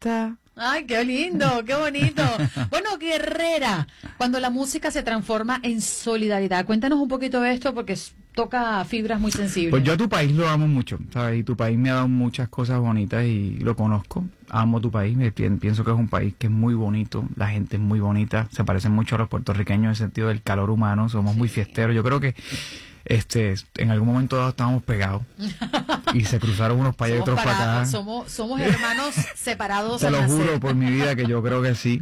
está. Ay, qué lindo, qué bonito. Bueno, Guerrera, cuando la música se transforma en solidaridad. Cuéntanos un poquito de esto porque toca fibras muy sensibles. Pues yo a tu país lo amo mucho, ¿sabes? Y tu país me ha dado muchas cosas bonitas y lo conozco. Amo tu país, pienso que es un país que es muy bonito, la gente es muy bonita, se parecen mucho a los puertorriqueños en el sentido del calor humano, somos muy fiesteros. Yo creo que en algún momento dado estábamos pegados y se cruzaron unos para allá y otros para acá. Somos hermanos separados. Te lo juro por mi vida que yo creo que sí.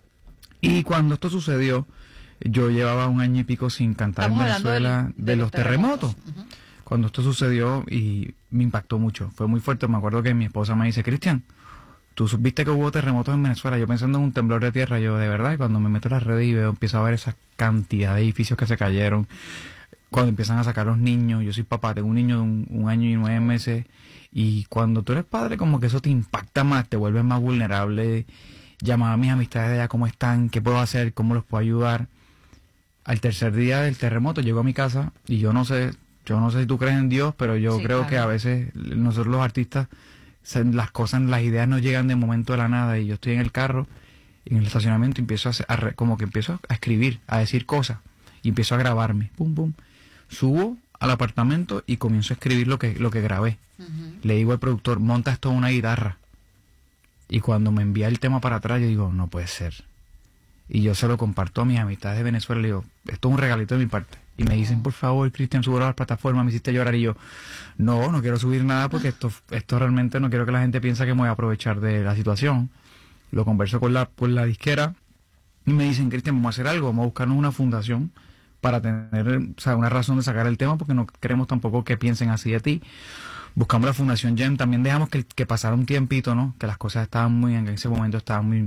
Y cuando esto sucedió, yo llevaba 1 año y pico sin cantar en Venezuela de los terremotos. Cuando esto sucedió y me impactó mucho, fue muy fuerte. Me acuerdo que mi esposa me dice, Cristian, tú supiste que hubo terremotos en Venezuela. Yo pensando en un temblor de tierra, yo de verdad, y cuando me meto en las redes y empiezo a ver esa cantidad de edificios que se cayeron, cuando empiezan a sacar los niños, yo soy papá, tengo un niño de 1 año y 9 meses, y cuando tú eres padre como que eso te impacta más, te vuelves más vulnerable. Llamaba a mis amistades de allá, ¿cómo están? ¿Qué puedo hacer? ¿Cómo los puedo ayudar? Al tercer día del terremoto llego a mi casa y yo no sé si tú crees en Dios, pero yo creo que a veces nosotros los artistas, las cosas, las ideas nos llegan de momento de la nada, y yo estoy en el carro, en el estacionamiento, y empiezo empiezo a escribir, a decir cosas, y empiezo a grabarme, pum, pum. Subo al apartamento y comienzo a escribir lo que grabé. Le digo al productor, monta esto en una guitarra. Y cuando me envía el tema para atrás, yo digo, no puede ser. Y yo se lo comparto a mis amistades de Venezuela, le digo, esto es un regalito de mi parte. Y me dicen, por favor, Cristian, súbelo a las plataformas, me hiciste llorar. Y yo, no quiero subir nada porque esto realmente no quiero que la gente piense que me voy a aprovechar de la situación. Lo converso con la disquera y me dicen, Cristian, vamos a hacer algo, vamos a buscarnos una fundación para tener, una razón de sacar el tema, porque no queremos tampoco que piensen así de ti. Buscamos la Fundación GEM, también dejamos que pasara un tiempito, ¿no? Que las cosas estaban en ese momento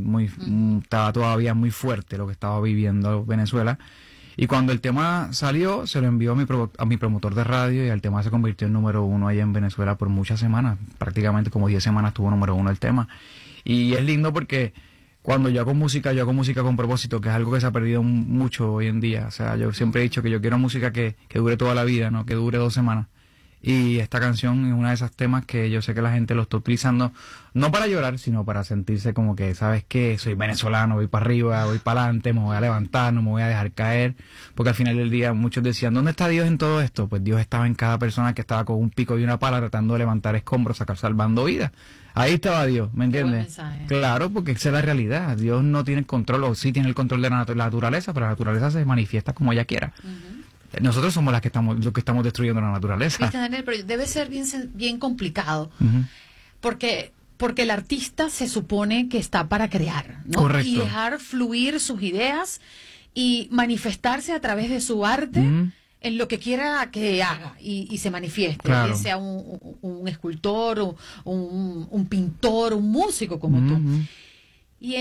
estaba todavía muy fuerte lo que estaba viviendo Venezuela. Y cuando el tema salió, se lo envió a mi promotor de radio, y el tema se convirtió en número 1 allá en Venezuela por muchas semanas, prácticamente como 10 semanas estuvo número 1 el tema. Y es lindo porque cuando yo hago música con propósito, que es algo que se ha perdido mucho hoy en día. O sea, yo siempre he dicho que yo quiero música que dure toda la vida, no que dure 2 semanas. Y esta canción es una de esos temas que yo sé que la gente lo está utilizando, no para llorar, sino para sentirse como que, ¿sabes qué? Soy venezolano, voy para arriba, voy para adelante, me voy a levantar, no me voy a dejar caer. Porque al final del día muchos decían, ¿dónde está Dios en todo esto? Pues Dios estaba en cada persona que estaba con un pico y una pala tratando de levantar escombros, salvando vidas. Ahí estaba Dios, ¿me entiendes? Claro, porque esa es la realidad. Dios no tiene el control, o sí tiene el control de la naturaleza, pero la naturaleza se manifiesta como ella quiera. Nosotros somos los que estamos destruyendo la naturaleza. Cristian Daniel, pero debe ser bien complicado, porque el artista se supone que está para crear, ¿no? Correcto. Y dejar fluir sus ideas y manifestarse a través de su arte en lo que quiera que haga y se manifieste, claro. Bien sea un escultor, un pintor, un músico como tú. Y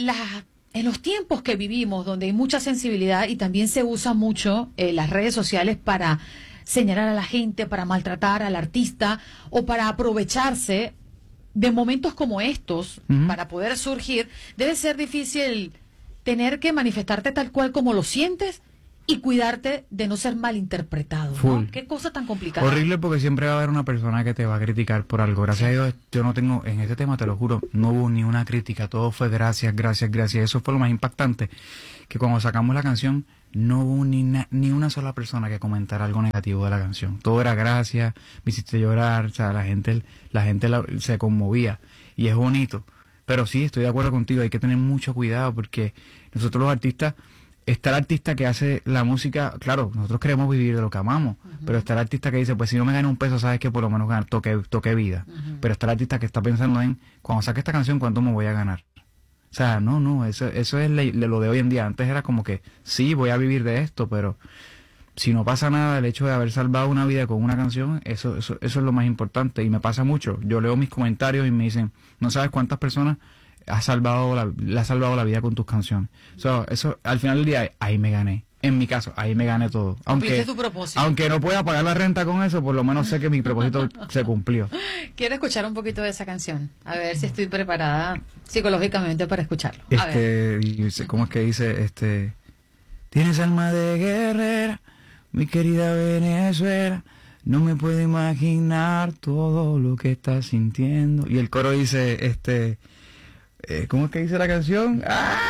en los tiempos que vivimos, donde hay mucha sensibilidad y también se usa mucho las redes sociales para señalar a la gente, para maltratar al artista o para aprovecharse de momentos como estos para poder surgir, debe ser difícil tener que manifestarte tal cual como lo sientes y cuidarte de no ser malinterpretado, ¿no? Qué cosa tan complicada. Horrible, porque siempre va a haber una persona que te va a criticar por algo. Gracias a Dios, yo no tengo, en este tema te lo juro, no hubo ni una crítica, todo fue gracias. Eso fue lo más impactante, que cuando sacamos la canción no hubo ni una sola persona que comentara algo negativo de la canción. Todo era gracias, me hiciste llorar, o sea, la gente se conmovía, y es bonito. Pero sí, estoy de acuerdo contigo, hay que tener mucho cuidado, porque nosotros los artistas, está el artista que hace la música, claro, nosotros queremos vivir de lo que amamos, pero está el artista que dice, pues si no me gano un peso, sabes que por lo menos toque vida. Pero está el artista que está pensando en, cuando saque esta canción, ¿cuánto me voy a ganar? O sea, eso es lo de hoy en día. Antes era como que, sí, voy a vivir de esto, pero si no pasa nada, el hecho de haber salvado una vida con una canción, eso es lo más importante. Y me pasa mucho, yo leo mis comentarios y me dicen, no sabes cuántas personas le has salvado la vida con tus canciones. Eso al final del día, ahí me gané. En mi caso, ahí me gané todo. Aunque no pueda pagar la renta con eso, por lo menos sé que mi propósito se cumplió. Quiero escuchar un poquito de esa canción. A ver si estoy preparada psicológicamente para escucharlo. ¿Cómo es que dice? Tienes alma de guerrera, mi querida Venezuela. No me puedo imaginar todo lo que estás sintiendo. Y el coro dice, ¿cómo es que dice la canción?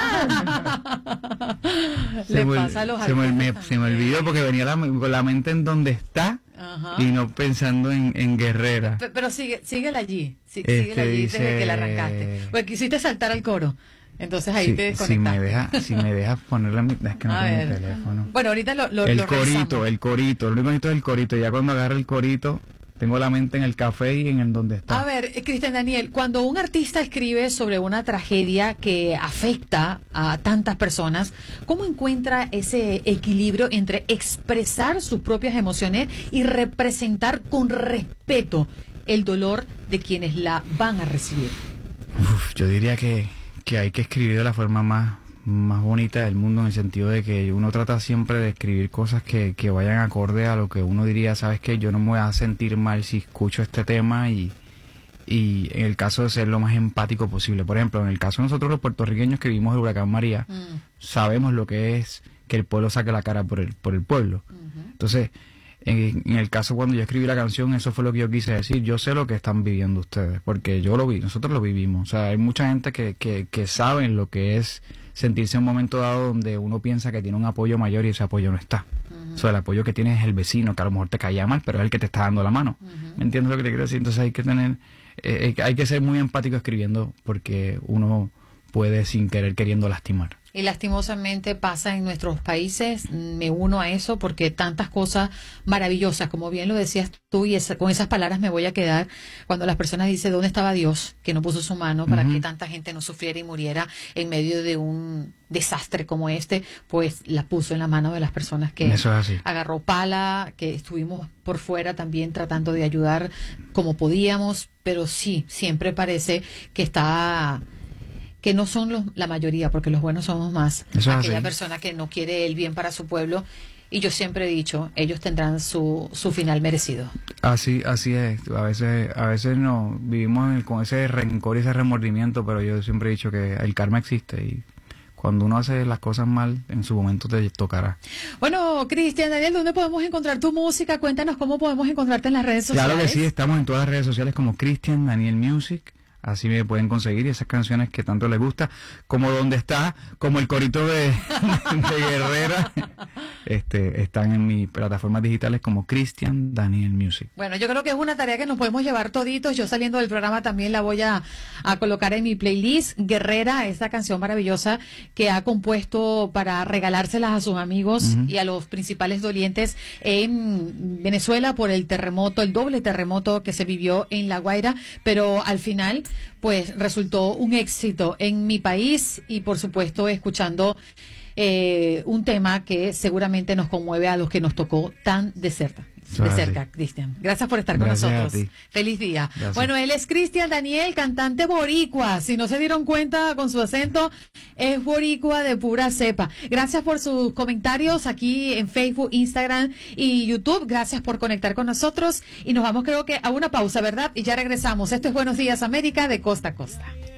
Le pasa a los se me olvidó porque venía con la mente en donde está. Ajá. Y no pensando en Guerrera. Pero síguela allí. Síguela allí dice... desde que la arrancaste. Pues quisiste saltar al coro. Entonces ahí te desconectaste. Si me dejas ponerla, es que no tengo mi teléfono. Bueno, ahorita el corito, lo único bonito es el corito. Ya cuando agarro el corito, tengo la mente en el café y en el donde está. A ver, Cristian Daniel, cuando un artista escribe sobre una tragedia que afecta a tantas personas, ¿cómo encuentra ese equilibrio entre expresar sus propias emociones y representar con respeto el dolor de quienes la van a recibir? Yo diría que hay que escribir de la forma más bonita del mundo, en el sentido de que uno trata siempre de escribir cosas que vayan acorde a lo que uno diría, sabes que yo no me voy a sentir mal si escucho este tema, y en el caso de ser lo más empático posible. Por ejemplo, en el caso de nosotros los puertorriqueños que vivimos el huracán María, sabemos lo que es que el pueblo saque la cara por el pueblo. Entonces, en el caso cuando yo escribí la canción, eso fue lo que yo quise decir. Yo sé lo que están viviendo ustedes, porque yo lo vi, nosotros lo vivimos. O sea, hay mucha gente que saben lo que es sentirse en un momento dado donde uno piensa que tiene un apoyo mayor y ese apoyo no está. O sea, el apoyo que tiene es el vecino, que a lo mejor te caía mal, pero es el que te está dando la mano. ¿Me entiendes lo que te quiero decir? Entonces hay que tener, hay que ser muy empático escribiendo, porque uno puede sin querer queriendo lastimar. Y lastimosamente pasa en nuestros países. Me uno a eso porque tantas cosas maravillosas, como bien lo decías tú, y con esas palabras me voy a quedar, cuando las personas dicen ¿dónde estaba Dios que no puso su mano para que tanta gente no sufriera y muriera en medio de un desastre como este? Pues la puso en la mano de las personas que agarró pala, que estuvimos por fuera también tratando de ayudar como podíamos, pero sí, siempre parece que no son la mayoría, porque los buenos somos más. Aquella persona que no quiere el bien para su pueblo, y yo siempre he dicho, ellos tendrán su final merecido. Así es. A veces no vivimos con ese rencor y ese remordimiento, pero yo siempre he dicho que el karma existe, y cuando uno hace las cosas mal, en su momento te tocará. Bueno, Cristian Daniel, ¿dónde podemos encontrar tu música? Cuéntanos cómo podemos encontrarte en las redes sociales. Claro que sí, estamos en todas las redes sociales como Cristian Daniel Music. Así me pueden conseguir, y esas canciones que tanto les gusta, como Donde Está, como el corito de Guerrera, están en mis plataformas digitales como Cristian Daniel Music. Bueno, yo creo que es una tarea que nos podemos llevar toditos. Yo saliendo del programa también la voy a colocar en mi playlist. Guerrera, esta canción maravillosa que ha compuesto para regalárselas a sus amigos y a los principales dolientes en Venezuela por el terremoto, el doble terremoto que se vivió en La Guaira, pero al final pues resultó un éxito en mi país, y por supuesto escuchando un tema que seguramente nos conmueve a los que nos tocó tan de cerca, Cristian. Gracias por estar con nosotros. Feliz día. Gracias. Bueno, él es Cristian Daniel, cantante boricua. Si no se dieron cuenta con su acento, es boricua de pura cepa. Gracias por sus comentarios aquí en Facebook, Instagram y YouTube. Gracias por conectar con nosotros, y nos vamos, creo que a una pausa, ¿verdad? Y ya regresamos. Esto es Buenos Días América, de costa a costa.